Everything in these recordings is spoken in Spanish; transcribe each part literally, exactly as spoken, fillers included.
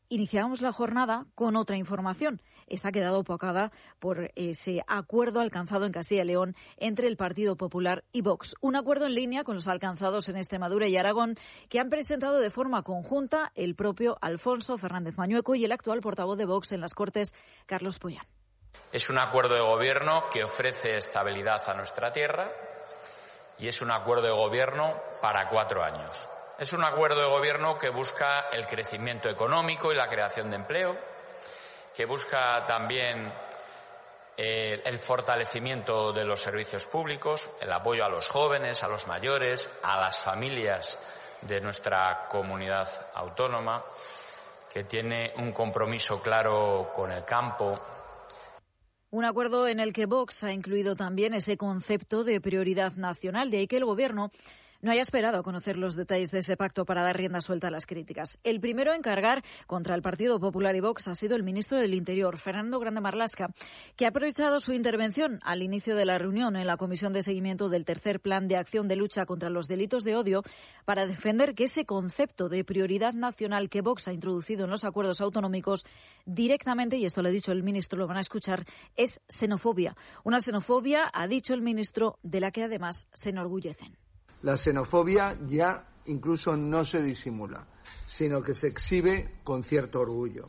iniciábamos la jornada con otra información. Esta ha quedado opacada por ese acuerdo alcanzado en Castilla y León entre el Partido Popular y Vox. Un acuerdo en línea con los alcanzados en Extremadura y Aragón que han presentado de forma conjunta el propio Alfonso Fernández Mañueco y el actual portavoz de Vox en las Cortes, Carlos Pollán. Es un acuerdo de gobierno que ofrece estabilidad a nuestra tierra y es un acuerdo de gobierno para cuatro años. Es un acuerdo de gobierno que busca el crecimiento económico y la creación de empleo, que busca también eh, el fortalecimiento de los servicios públicos, el apoyo a los jóvenes, a los mayores, a las familias de nuestra comunidad autónoma, que tiene un compromiso claro con el campo. Un acuerdo en el que Vox ha incluido también ese concepto de prioridad nacional, de ahí que el Gobierno no haya esperado a conocer los detalles de ese pacto para dar rienda suelta a las críticas. El primero en cargar contra el Partido Popular y Vox ha sido el ministro del Interior, Fernando Grande Marlaska, que ha aprovechado su intervención al inicio de la reunión en la Comisión de Seguimiento del Tercer Plan de Acción de Lucha contra los Delitos de Odio para defender que ese concepto de prioridad nacional que Vox ha introducido en los acuerdos autonómicos directamente, y esto lo ha dicho el ministro, lo van a escuchar, es xenofobia. Una xenofobia, ha dicho el ministro, de la que además se enorgullecen. La xenofobia ya incluso no se disimula, sino que se exhibe con cierto orgullo.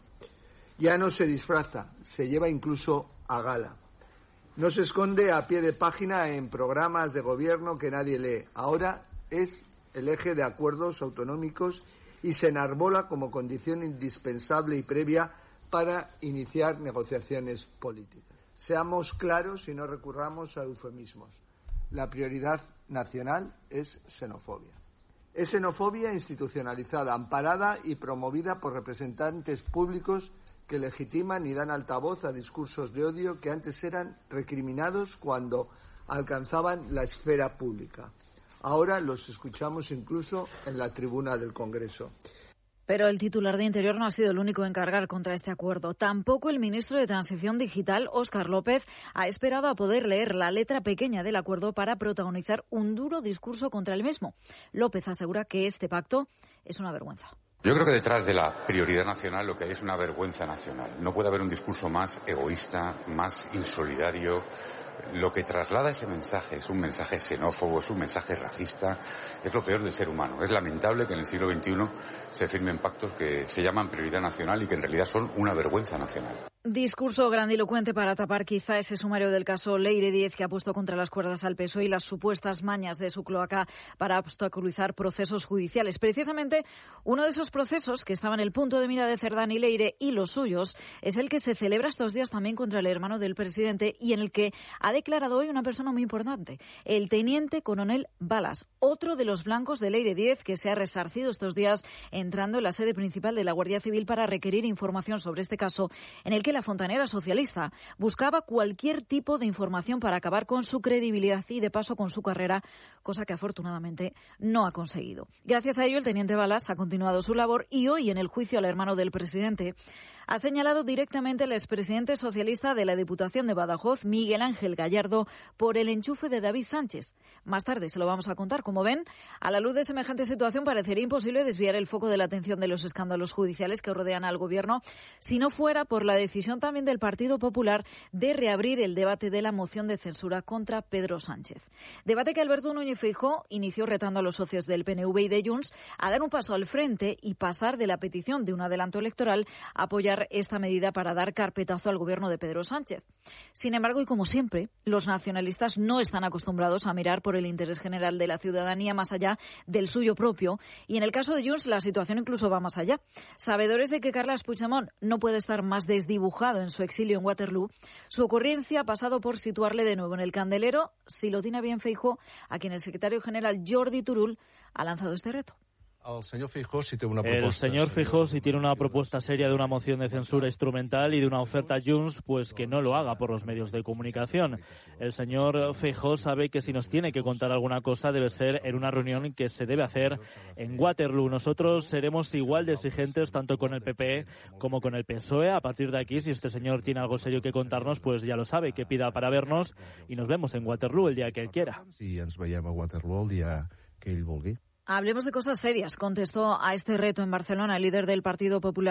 Ya no se disfraza, se lleva incluso a gala. No se esconde a pie de página en programas de gobierno que nadie lee. Ahora es el eje de acuerdos autonómicos y se enarbola como condición indispensable y previa para iniciar negociaciones políticas. Seamos claros y no recurramos a eufemismos. La prioridad nacional es xenofobia. Es xenofobia institucionalizada, amparada y promovida por representantes públicos que legitiman y dan altavoz a discursos de odio que antes eran recriminados cuando alcanzaban la esfera pública. Ahora los escuchamos incluso en la tribuna del Congreso. Pero el titular de Interior no ha sido el único en cargar contra este acuerdo. Tampoco el ministro de Transición Digital, Óscar López, ha esperado a poder leer la letra pequeña del acuerdo para protagonizar un duro discurso contra el mismo. López asegura que este pacto es una vergüenza. Yo creo que detrás de la prioridad nacional lo que hay es una vergüenza nacional. No puede haber un discurso más egoísta, más insolidario. Lo que traslada ese mensaje es un mensaje xenófobo, es un mensaje racista, es lo peor del ser humano. Es lamentable que en el siglo veintiuno se firmen pactos que se llaman prioridad nacional y que en realidad son una vergüenza nacional. Discurso grandilocuente para tapar quizá ese sumario del caso Leire Díez, que ha puesto contra las cuerdas al P S O E y las supuestas mañas de su cloaca para obstaculizar procesos judiciales. Precisamente uno de esos procesos que estaba en el punto de mira de Cerdán y Leire y los suyos es el que se celebra estos días también contra el hermano del presidente y en el que ha declarado hoy una persona muy importante, el teniente coronel Balas, otro de los blancos de Leire Díez que se ha resarcido estos días entrando en la sede principal de la Guardia Civil para requerir información sobre este caso en el que la fontanera socialista buscaba cualquier tipo de información para acabar con su credibilidad y de paso con su carrera, cosa que afortunadamente no ha conseguido. Gracias a ello, el teniente Balas ha continuado su labor y hoy en el juicio al hermano del presidente ha señalado directamente al expresidente socialista de la Diputación de Badajoz, Miguel Ángel Gallardo, por el enchufe de David Sánchez. Más tarde se lo vamos a contar. Como ven, a la luz de semejante situación parecería imposible desviar el foco de la atención de los escándalos judiciales que rodean al Gobierno, si no fuera por la decisión también del Partido Popular de reabrir el debate de la moción de censura contra Pedro Sánchez. Debate que Alberto Núñez Feijóo inició retando a los socios del P N V y de Junts a dar un paso al frente y pasar de la petición de un adelanto electoral a apoyar esta medida para dar carpetazo al gobierno de Pedro Sánchez. Sin embargo, y como siempre, los nacionalistas no están acostumbrados a mirar por el interés general de la ciudadanía más allá del suyo propio, y en el caso de Junts la situación incluso va más allá. Sabedores de que Carles Puigdemont no puede estar más desdibujado en su exilio en Waterloo, su ocurrencia ha pasado por situarle de nuevo en el candelero, si lo tiene bien Feijóo, a quien el secretario general Jordi Turull ha lanzado este reto. El señor Feijóo sí tiene una propuesta. El señor Feijóo sí tiene una propuesta seria de una moción de censura instrumental y de una oferta a Junts, pues que no lo haga por los medios de comunicación. El señor Feijóo sabe que si nos tiene que contar alguna cosa debe ser en una reunión que se debe hacer en Waterloo. Nosotros seremos igual de exigentes tanto con el P P E como con el P S O E. A partir de aquí, si este señor tiene algo serio que contarnos, pues ya lo sabe, que pida para vernos y nos vemos en Waterloo el día que él quiera. Si ens veiem a Waterloo el día que ell vulgui. Hablemos de cosas serias, contestó a este reto en Barcelona el líder del Partido Popular.